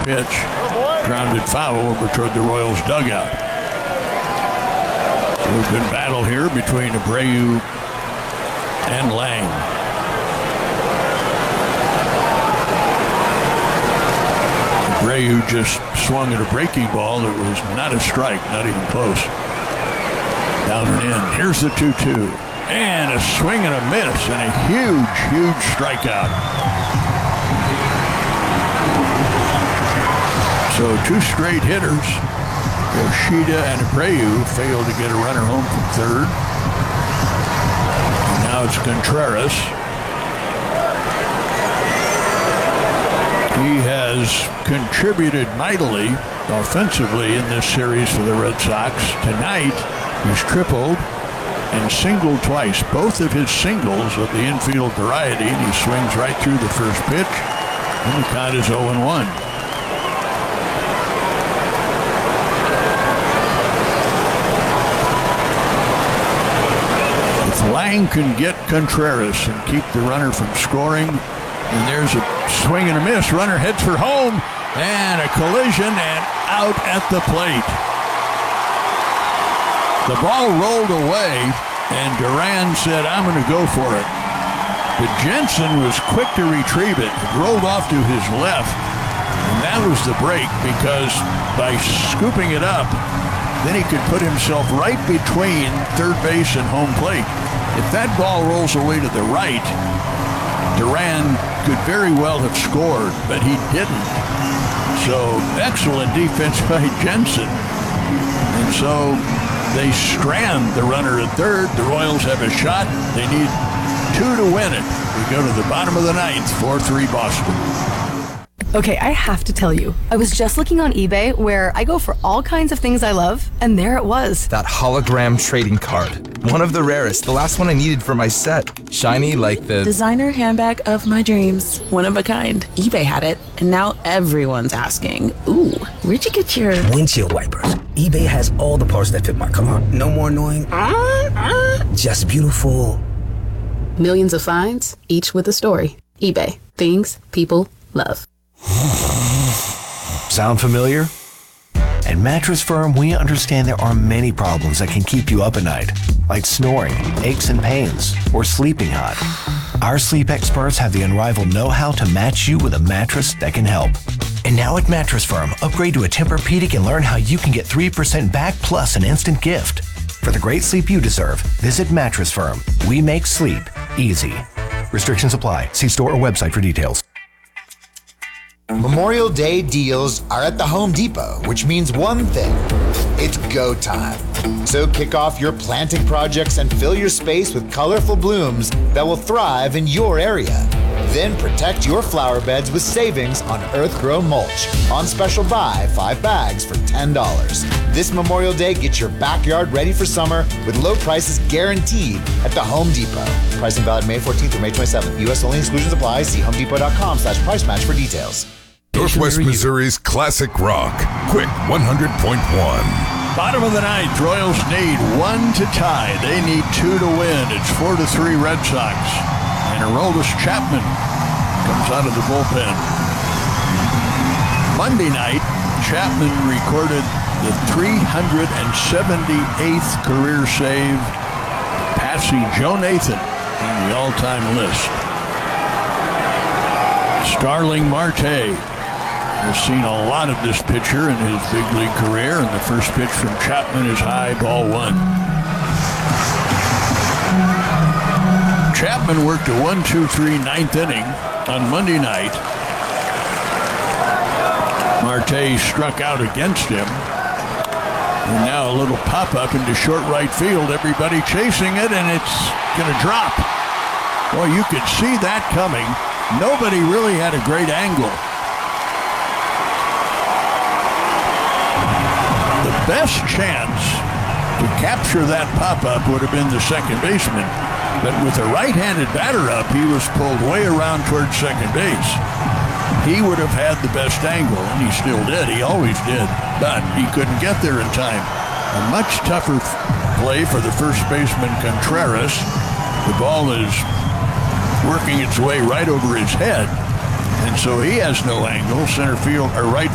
pitch. Grounded foul over toward the Royals dugout. So a good battle here between Abreu and Lang. Abreu just swung at a breaking ball that was not a strike, not even close. Down and in. Here's the 2-2. And a swing and a miss and a huge strikeout. So 2 straight hitters, Yoshida and Abreu, failed to get a runner home from third. And now it's Contreras. He has contributed mightily offensively in this series for the Red Sox. Tonight, he's tripled and singled twice. Both of his singles of the infield variety, and he swings right through the first pitch, and the count is 0-1. If Lang can get Contreras and keep the runner from scoring, and there's a swing and a miss. Runner heads for home, and a collision, and out at the plate. The ball rolled away, and Duran said, I'm going to go for it. But Jensen was quick to retrieve it. It rolled off to his left, and that was the break, because by scooping it up, then he could put himself right between third base and home plate. If that ball rolls away to the right, Duran could very well have scored, but he didn't. So excellent defense by Jensen. And so they strand the runner at third. The Royals have a shot. They need 2 to win it. We go to the bottom of the ninth, 4-3 Boston. Okay, I have to tell you, I was just looking on eBay where I go for all kinds of things I love, and there it was. That hologram trading card. One of the rarest, the last one I needed for my set. Shiny like the designer handbag of my dreams. One of a kind. eBay had it, and now everyone's asking, ooh, where'd you get your windshield wipers? eBay has all the parts that fit my car. No more annoying, just beautiful. Millions of finds, each with a story. eBay. Things people love. Sound familiar? At Mattress Firm, we understand there are many problems that can keep you up at night, like snoring, aches and pains, or sleeping hot. Our sleep experts have the unrivaled know-how to match you with a mattress that can help. And now at Mattress Firm, upgrade to a Tempur-Pedic and learn how you can get 3% back plus an instant gift. For the great sleep you deserve, visit Mattress Firm. We make sleep easy. Restrictions apply. See store or website for details. Memorial Day deals are at the Home Depot, which means one thing. It's go time. So kick off your planting projects and fill your space with colorful blooms that will thrive in your area. Then protect your flower beds with savings on Earthgrown mulch. On special buy, 5 bags for $10. This Memorial Day, get your backyard ready for summer with low prices guaranteed at the Home Depot. Pricing valid May 14th through May 27th. U.S. only, exclusions apply. See homedepot.com/price match for details. Northwest Missouri's classic rock. Quick 100.1. Bottom of the ninth, Royals need 1 to tie. They need 2 to win. It's 4-3 Red Sox. And Aroldis Chapman comes out of the bullpen. Monday night, Chapman recorded the 378th career save, passing Joe Nathan on the all-time list. Starling Marte has seen a lot of this pitcher in his big league career, and the first pitch from Chapman is high, ball 1. Chapman worked a 1-2-3 ninth inning on Monday night. Marte struck out against him. And now a little pop-up into short right field. Everybody chasing it, and it's going to drop. Well, you could see that coming. Nobody really had a great angle. The best chance to capture that pop-up would have been the second baseman. But with a right-handed batter up, he was pulled way around towards second base. He would have had the best angle, and he still did. He always did. But he couldn't get there in time. A much tougher play for the first baseman, Contreras. The ball is working its way right over his head, and so he has no angle. Center field or right